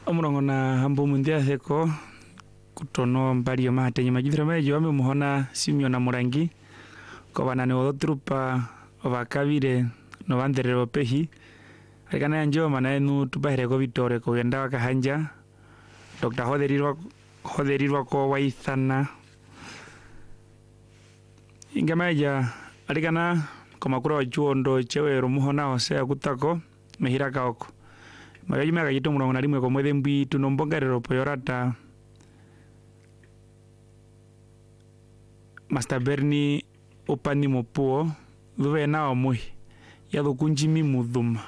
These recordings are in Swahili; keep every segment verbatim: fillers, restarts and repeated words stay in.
omurongo na hambo mundia theko kutono mbali mahatenye majithira mejo ame muhona Simio na Murangi ko banane otrupa obakabire no banderero pehi alikana njo manenu tubahire ko Vitore ko genda wakahanja Dr. Hoderirwa Hoderirwa ko waithana ingamaja alikana komakura wachuondo chewero muhona ose akutako mehira kaoko mayo mega yito murongo na rimwe ko mwethe mbi tunombongerero poyorata Master Bernie opani mopuo dhuve nao mui ya dhukunjimi mudhuma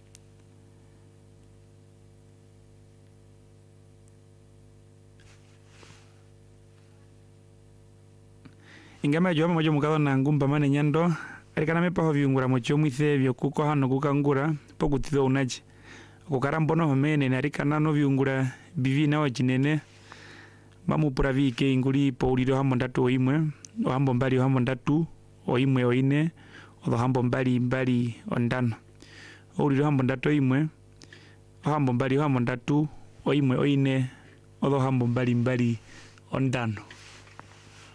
ingama joma mojo mukado na ngumba mane nyando alikana mepa ho viungura mocho mwithe byo kuko hano kukangura pokutizo unaji kukarambono homene narikana no viungura bivi nawo jinene mamupura vike inguli pauliro hambo ndatu oimwe ohambo mbali ohambo ndatu oimwe oine ohambo mbali mbali ondano ouliro hambo ndatu oimwe ohambo mbali ohambo ndatu oimwe oine ohambo mbali mbali ondano